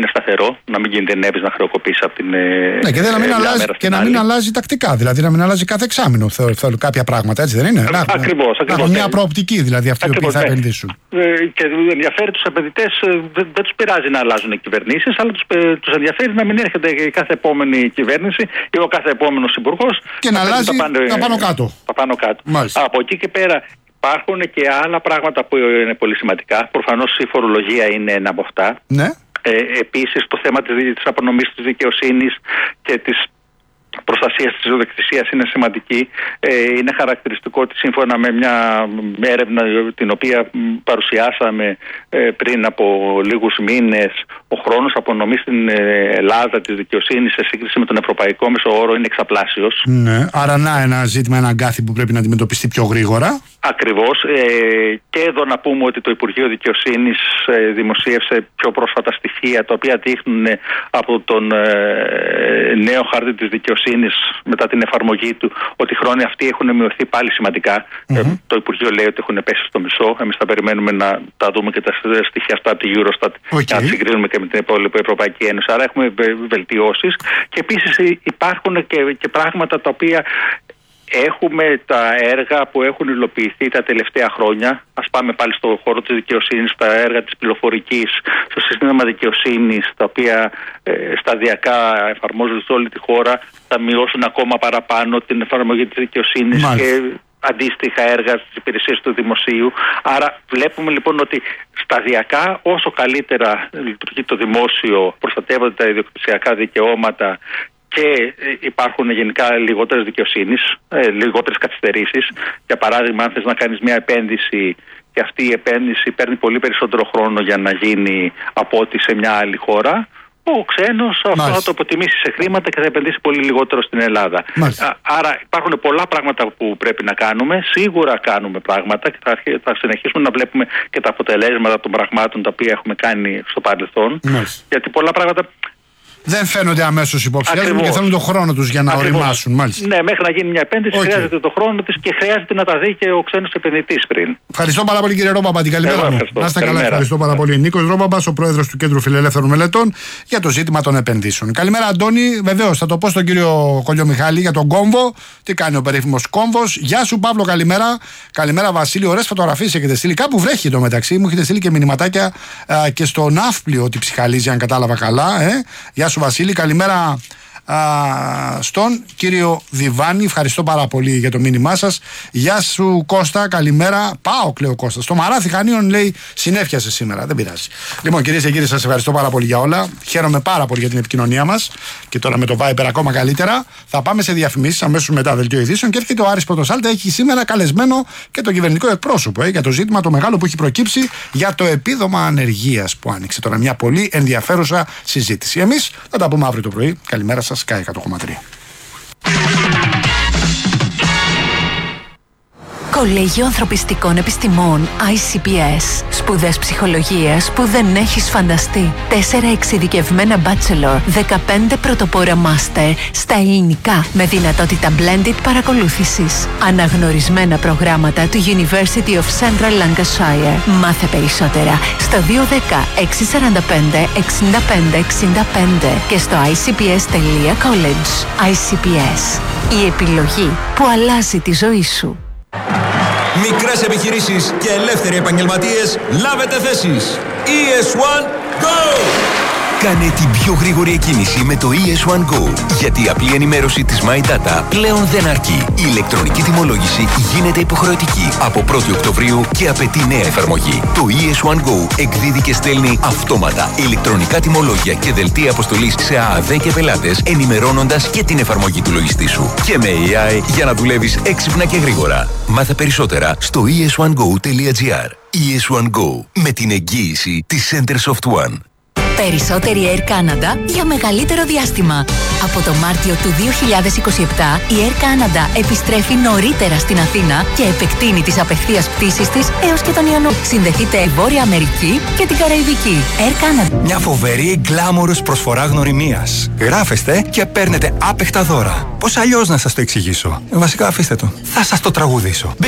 είναι σταθερό, να μην κινδυνεύει να χρεοκοπήσει από την. Ναι, και να μην αλλάζει τακτικά, δηλαδή να μην αλλάζει κάθε εξάμηνο. Θέλω κάποια πράγματα, έτσι δεν είναι? Ακριβώς. Να έχουν μια προοπτική, δηλαδή αυτοί οι οποίοι θα επενδύσουν. Και ενδιαφέρει τους επενδυτές, δεν τους πειράζει να αλλάζουν οι κυβερνήσεις, αλλά τους ενδιαφέρει να μην έρχεται η κάθε επόμενη κυβέρνηση ή ο κάθε επόμενος υπουργός και να αλλάζει τα πάνω κάτω. Από εκεί και πέρα. Υπάρχουν και άλλα πράγματα που είναι πολύ σημαντικά. Προφανώς η φορολογία είναι ένα από αυτά. Ναι. Επίσης το θέμα της απονομής της δικαιοσύνης και της προστασίας της ιδιοκτησίας είναι σημαντική. Είναι χαρακτηριστικό ότι σύμφωνα με μια έρευνα την οποία παρουσιάσαμε πριν από λίγους μήνες, ο χρόνος απονομής στην Ελλάδα της δικαιοσύνης σε σύγκριση με τον ευρωπαϊκό μέσο όρο είναι εξαπλάσιος. Ναι, άρα ένα ζήτημα, ένα αγκάθι που πρέπει να αντιμετωπιστεί πιο γρήγορα. Ακριβώς. Και εδώ να πούμε ότι το Υπουργείο Δικαιοσύνης δημοσίευσε πιο πρόσφατα στοιχεία τα οποία δείχνουν από τον νέο χάρτη της δικαιοσύνης μετά την εφαρμογή του ότι οι χρόνοι αυτοί έχουν μειωθεί πάλι σημαντικά. Το Υπουργείο λέει ότι έχουν πέσει στο μισό. Εμείς θα περιμένουμε να τα δούμε και τα στοιχεία αυτά από τη Eurostat και να συγκρίνουμε και με την υπόλοιπη Ευρωπαϊκή Ένωση. Άρα έχουμε βελτιώσεις και επίσης υπάρχουν και πράγματα τα οποία. Έχουμε τα έργα που έχουν υλοποιηθεί τα τελευταία χρόνια. Ας πάμε πάλι στο χώρο της δικαιοσύνης, τα έργα της πληροφορικής, στο σύστημα δικαιοσύνης, τα οποία σταδιακά εφαρμόζονται σε όλη τη χώρα, θα μειώσουν ακόμα παραπάνω την εφαρμογή της δικαιοσύνης και αντίστοιχα έργα στις υπηρεσίες του δημοσίου. Άρα βλέπουμε λοιπόν ότι σταδιακά όσο καλύτερα λειτουργεί το δημόσιο, προστατεύονται τα ιδιοκτησιακά δικαιώματα και υπάρχουν γενικά λιγότερες δικαιοσύνης, λιγότερες καθυστερήσεις. Για παράδειγμα, αν θες να κάνεις μια επένδυση και αυτή η επένδυση παίρνει πολύ περισσότερο χρόνο για να γίνει από ό,τι σε μια άλλη χώρα, ο ξένος αυτό θα το αποτιμήσει σε χρήματα και θα επενδύσει πολύ λιγότερο στην Ελλάδα. Άρα υπάρχουν πολλά πράγματα που πρέπει να κάνουμε. Σίγουρα κάνουμε πράγματα και θα συνεχίσουμε να βλέπουμε και τα αποτελέσματα των πραγμάτων τα οποία έχουμε κάνει στο παρελθόν. Γιατί πολλά πράγματα δεν φαίνονται αμέσως υποψιάζουν και θέλουν τον χρόνο τους για να οριμάσουν. Μάλιστα. Ναι, μέχρι να γίνει μια επένδυση χρειάζεται τον χρόνο της και χρειάζεται να τα δει και ο ξένος επενδυτής πριν. Ευχαριστώ πάρα πολύ, κύριε Ρόμπαμπα. Την καλημέρα μου. Να είστε καλά. Ευχαριστώ πάρα πολύ. Νίκος Ρόμπαμπας, ο πρόεδρος του Κέντρου Φιλελεύθερων Μελετών, για το ζήτημα των επενδύσεων. Καλημέρα, Αντώνη. Βεβαίως, θα το πω στον κύριο Κολιομιχάλη για τον κόμβο. Τι κάνει ο περίφημος κόμβος. Γεια σου, Παύλο, καλημέρα. Καλημέρα, Βασίλη. Ωραίες φωτογραφίες έχετε στείλει. Κάπου βρέχει το μεταξύ. Μου έχετε στείλει και μηνυματάκια και στο ναύπλιο ότι ψυχαλίζει, αν κατάλαβα καλά. Γεια σου, Βασίλη. Καλημέρα στον κύριο Διβάνη, ευχαριστώ πάρα πολύ για το μήνυμά σας. Γεια σου, Κώστα, καλημέρα. Πάω, κλαίω Κώστα. Στο Μαράθι Χανίων λέει συνέφιασε σήμερα, δεν πειράζει. Λοιπόν, κυρίες και κύριοι, σας ευχαριστώ πάρα πολύ για όλα. Χαίρομαι πάρα πολύ για την επικοινωνία μας και τώρα με το Viber ακόμα καλύτερα. Θα πάμε σε διαφημίσεις αμέσως μετά δελτίο ειδήσεων και έρχεται ο Άρης Πρωτοσάλτα. Έχει σήμερα καλεσμένο και το κυβερνητικό εκπρόσωπο για το ζήτημα το μεγάλο που έχει προκύψει για το επίδομα ανεργίας που άνοιξε τώρα. Μια πολύ ενδιαφέρουσα συζήτηση. Εμείς θα τα πούμε αύριο το πρωί. Καλημέρα σας. Sky 100,3. Κολέγιο Ανθρωπιστικών Επιστημών ICPS. Σπουδές ψυχολογίας που δεν έχεις φανταστεί. 4 εξειδικευμένα bachelor, 15 πρωτοπόρα master στα ελληνικά με δυνατότητα blended παρακολούθησης. Αναγνωρισμένα προγράμματα του University of Central Lancashire. Μάθε περισσότερα στο 210 645 65 65 και στο icps.college. ICPS. Η επιλογή που αλλάζει τη ζωή σου. Μικρές επιχειρήσεις και ελεύθεροι επαγγελματίες, λάβετε θέσεις. ES1 Go! Κάνε την πιο γρήγορη εκκίνηση με το ES1 Go. Γιατί η απλή ενημέρωση της My Data πλέον δεν αρκεί. Η ηλεκτρονική τιμολόγηση γίνεται υποχρεωτική από 1η Οκτωβρίου και απαιτεί νέα εφαρμογή. Το ES1 Go εκδίδει και στέλνει αυτόματα ηλεκτρονικά τιμολόγια και δελτία αποστολής σε ΑΑΔ και πελάτες, ενημερώνοντας και την εφαρμογή του λογιστή σου. Και με AI για να δουλεύεις έξυπνα και γρήγορα. Μάθε περισσότερα στο es1go.gr. ES1 Go με την εγγύηση της Centersoft One. Περισσότερη Air Canada για μεγαλύτερο διάστημα. Από το Μάρτιο του 2027 η Air Canada επιστρέφει νωρίτερα στην Αθήνα και επεκτείνει τις απευθείας πτήσεις της έως και τον Ιανουάριο. Συνδεθείτε Βόρεια Αμερική και την Καραϊβική. Air Canada. Μια φοβερή γκλάμορος προσφορά γνωριμίας. Γράφεστε και παίρνετε άπεχτα δώρα. Πώς αλλιώς να σας το εξηγήσω. Βασικά αφήστε το. Θα σας το τραγουδήσω.